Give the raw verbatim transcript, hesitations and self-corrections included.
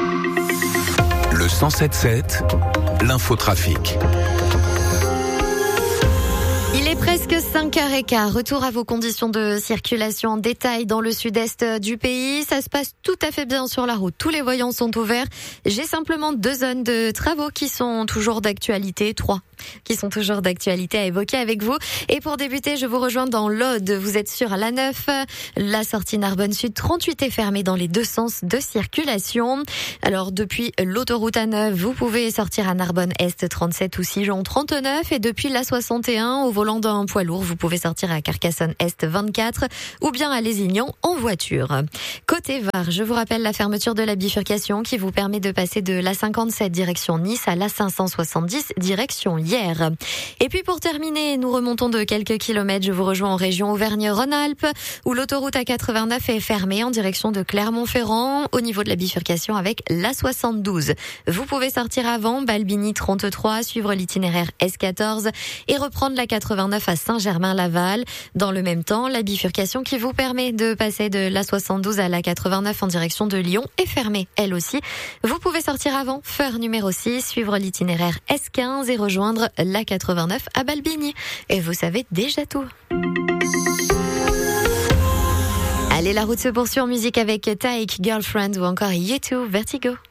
Le cent sept sept, l'infotrafic. Il est presque cinq heures quinze. Retour à vos conditions de circulation en détail dans le sud-est du pays. Ça se passe tout à fait bien sur la route. Tous les voyants sont ouverts. J'ai simplement deux zones de travaux qui sont toujours d'actualité. Trois qui sont toujours d'actualité à évoquer avec vous. Et pour débuter, je vous rejoins dans l'Aude. Vous êtes sur l'A neuf. La sortie Narbonne Sud trente-huit est fermée dans les deux sens de circulation. Alors, depuis l'autoroute A neuf, vous pouvez sortir à Narbonne Est trente-sept ou Sigeon trente-neuf. Et depuis l'A soixante et un, au volant d'un poids lourd, vous pouvez sortir à Carcassonne Est vingt-quatre ou bien à Lézignan en voiture. Côté Var, je vous rappelle la fermeture de la bifurcation qui vous permet de passer de l'A cinquante-sept direction Nice à l'A cinq cent soixante-dix direction Hier. Et puis pour terminer, nous remontons de quelques kilomètres. Je vous rejoins en région Auvergne-Rhône-Alpes où l'autoroute A quatre-vingt-neuf est fermée en direction de Clermont-Ferrand au niveau de la bifurcation avec l'A soixante-douze. Vous pouvez sortir avant Balbigny trente-trois, suivre l'itinéraire S quatorze et reprendre la quatre-vingt-neuf à Saint-Germain-Laval. Dans le même temps, la bifurcation qui vous permet de passer de l'A soixante-douze à l'A quatre-vingt-neuf en direction de Lyon est fermée, elle aussi. Vous pouvez sortir avant Feur numéro six, suivre l'itinéraire S quinze et rejoindre l'A quatre-vingt-neuf à Balbigny. Et vous savez déjà tout. Allez, la route se poursuit en musique avec Taïk, Girlfriend ou encore U deux, Vertigo.